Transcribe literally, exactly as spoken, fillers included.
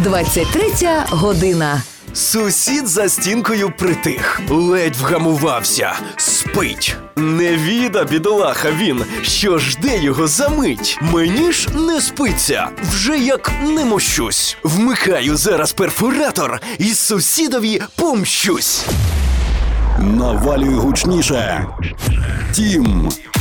двадцять третя година. Сусід за стінкою притих, ледь вгамувався, спить. Не віда, бідолаха він, що жде його за мить. Мені ж не спиться, вже як не мощусь. Вмикаю зараз перфоратор і сусідові помщусь. Навалюй гучніше. Тім